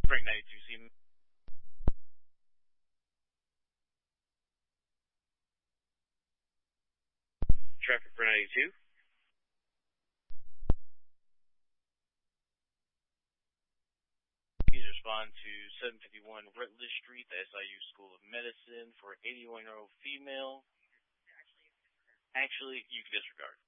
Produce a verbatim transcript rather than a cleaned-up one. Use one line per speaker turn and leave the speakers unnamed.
Frank ninety-two C. Traffic for ninety-two. Please respond to seven fifty-one Rutledge Street, the S I U School of Medicine, for an eighty-one-year-old female. Actually, you can disregard.